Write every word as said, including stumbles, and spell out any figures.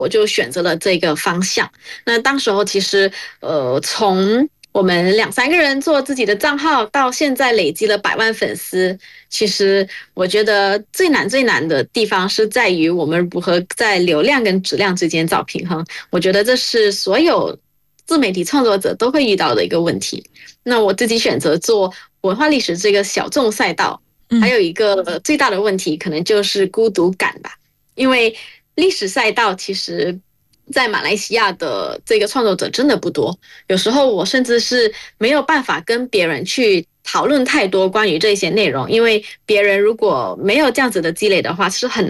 我就选择了这个方向。那当时候其实呃从我们两三个人做自己的账号，到现在累积了百万粉丝。其实我觉得最难最难的地方是在于我们如何在流量跟质量之间找平衡。我觉得这是所有自媒体创作者都会遇到的一个问题。那我自己选择做文化历史这个小众赛道，还嗯有一个最大的问题可能就是孤独感吧。因为历史赛道其实在马来西亚的这个创作者真的不多，有时候我甚至是没有办法跟别人去讨论太多关于这些内容，因为别人如果没有这样子的积累的话，是很